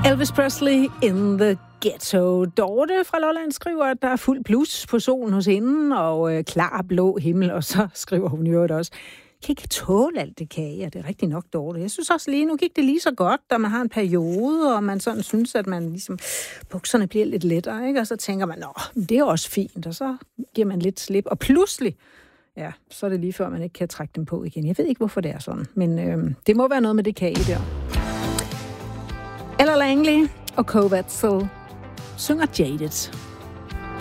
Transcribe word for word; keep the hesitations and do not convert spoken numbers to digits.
Elvis Presley in the ghetto. Dorte fra Lolland skriver, at der er fuld plus på solen hos hende, og øh, klar blå himmel, og så skriver hun jo også, kan ikke tåle alt det kage, og det er rigtig nok, Dorte. Jeg synes også lige, nu gik det lige så godt, da man har en periode, og man sådan synes, at man ligesom, bukserne bliver lidt lettere, ikke? Og så tænker man, nå, det er også fint, og så giver man lidt slip, og pludselig, ja, så er det lige før, man ikke kan trække dem på igen. Jeg ved ikke, hvorfor det er sådan, men øh, det må være noget med det kage der. Ella Langley og Kovacs synger Jaded.